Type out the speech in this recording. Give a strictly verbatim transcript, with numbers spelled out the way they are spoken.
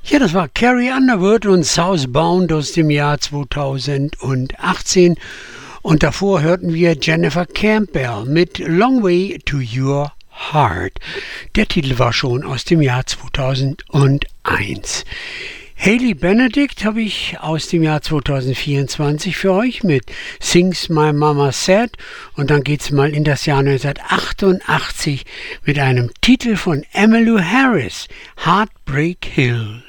Ja, das war Carrie Underwood und Southbound aus dem Jahr zweitausendachtzehn. Und davor hörten wir Jennifer Campbell mit Long Way to Your Heart. Der Titel war schon aus dem Jahr zweitausendeins. Hayley Benedict habe ich aus dem Jahr zweitausendvierundzwanzig für euch mit Things My Mama Said. Und dann geht's mal in das Jahr neunzehnhundertachtundachtzig mit einem Titel von Emmylou Harris, Heartbreak Hill.